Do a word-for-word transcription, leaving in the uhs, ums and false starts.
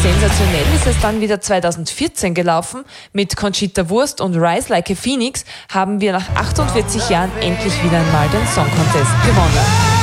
Sensationell ist es dann wieder zweitausendvierzehn gelaufen. Mit Conchita Wurst und Rise Like a Phoenix haben wir nach achtundvierzig Jahren endlich wieder einmal den Song Contest gewonnen.